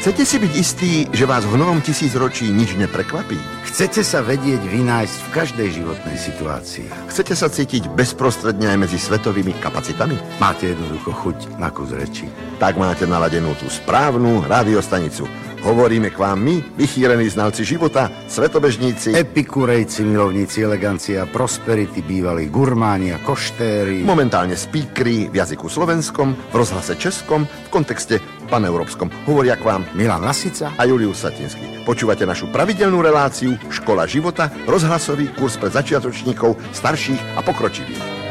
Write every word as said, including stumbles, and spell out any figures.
Chcete si byť istí, že vás v novom tisícročí nič neprekvapí? Chcete sa vedieť vynájsť v každej životnej situácii? Chcete sa cítiť bezprostredne aj medzi svetovými kapacitami? Máte jednoducho chuť na kus reči? Tak máte naladenú tú správnu rádiostanicu. Hovoríme k vám my, vychýrení znalci života, svetobežníci, epikurejci, milovníci elegancie a prosperity, bývalí gurmáni a koštéri, momentálne speakery v jazyku slovenskom, v rozhlase českom, v kontexte paneurópskom. Hovoria k vám Milan Lasica a Julius Satinský. Počúvate našu pravidelnú reláciu Škola života, rozhlasový kurz pre začiatočníkov, starších a pokročilých.